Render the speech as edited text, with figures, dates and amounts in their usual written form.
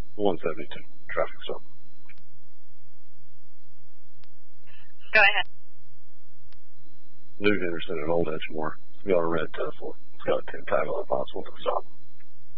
172, traffic stop. Go ahead. New Henderson and Old Edgemore. It's got a red Tesla. It's got a 10 tag on it, possible to stop.